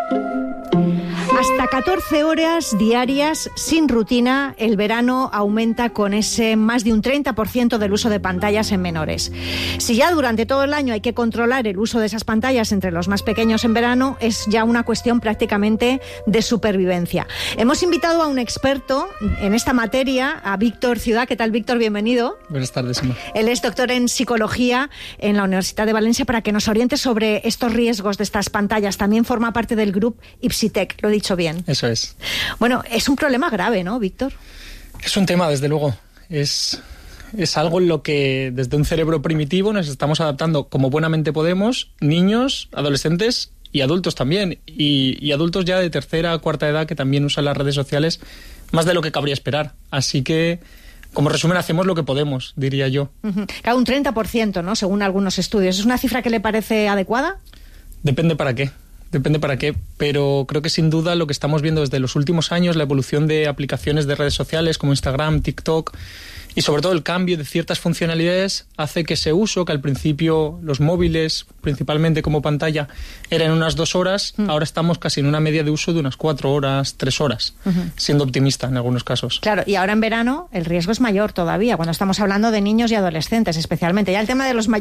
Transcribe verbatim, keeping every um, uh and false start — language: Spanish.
Hasta catorce horas diarias sin rutina, el verano aumenta con ese más de un treinta por ciento del uso de pantallas en menores. Si ya durante todo el año hay que controlar el uso de esas pantallas entre los más pequeños en verano, es ya una cuestión prácticamente de supervivencia. Hemos invitado a un experto en esta materia, a Víctor Ciudad. ¿Qué tal, Víctor? Bienvenido. Buenas tardes, Emma. Él es doctor en psicología en la Universidad de Valencia, para que nos oriente sobre estos riesgos de estas pantallas. También forma parte del grupo Ipsitec, lo he dicho bien. Eso es. Bueno, es un problema grave, ¿no, Víctor? Es un tema, desde luego. Es, es algo en lo que desde un cerebro primitivo nos estamos adaptando como buenamente podemos, niños, adolescentes y adultos también. Y, y adultos ya de tercera o cuarta edad que también usan las redes sociales más de lo que cabría esperar. Así que, como resumen, hacemos lo que podemos, diría yo. Uh-huh. Claro, un treinta por ciento, ¿no?, según algunos estudios. ¿Es una cifra que le parece adecuada? Depende para qué. Depende para qué, pero creo que sin duda lo que estamos viendo desde los últimos años, la evolución de aplicaciones de redes sociales como Instagram, TikTok y sobre todo el cambio de ciertas funcionalidades hace que ese uso, que al principio los móviles, principalmente como pantalla, eran unas dos horas, mm. ahora estamos casi en una media de uso de unas cuatro horas, tres horas, uh-huh. siendo optimista en algunos casos. Claro, y ahora en verano el riesgo es mayor todavía, cuando estamos hablando de niños y adolescentes especialmente. Ya el tema de los mayores